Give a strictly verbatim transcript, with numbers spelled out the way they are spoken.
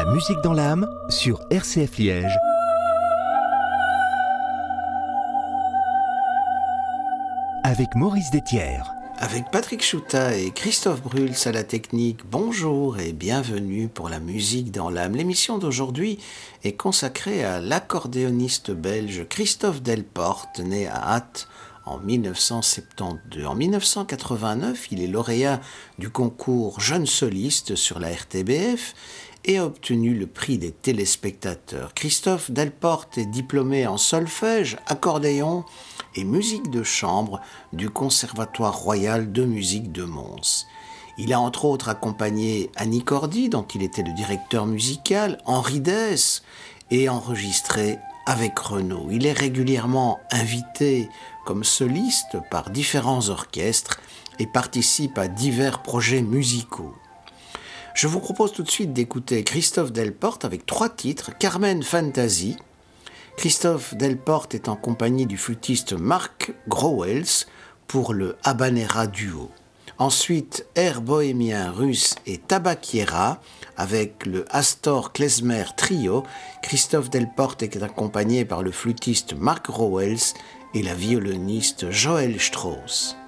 La musique dans l'âme sur R C F Liège. Avec Maurice Détière. Avec Patrick Chouta et Christophe Bruls à la technique, bonjour et bienvenue pour la musique dans l'âme. L'émission d'aujourd'hui est consacrée à l'accordéoniste belge Christophe Delporte, né à Ath en mille neuf cent soixante-douze. En mille neuf cent quatre-vingt-neuf, il est lauréat du concours Jeune soliste sur la R T B F et a obtenu le prix des téléspectateurs. Christophe Delporte est diplômé en solfège, accordéon et musique de chambre du Conservatoire royal de musique de Mons. Il a entre autres accompagné Annie Cordy, dont il était le directeur musical, Henri Dess, et enregistré avec Renaud. Il est régulièrement invité comme soliste par différents orchestres et participe à divers projets musicaux. Je vous propose tout de suite d'écouter Christophe Delporte avec trois titres. Carmen Fantasy. Christophe Delporte est en compagnie du flûtiste Mark Grauwels pour le Habanera Duo. Ensuite, Air bohémien russe et Tabakiera avec le Astor Klezmer Trio. Christophe Delporte est accompagné par le flûtiste Mark Grauwels et la violoniste Joël Strauss.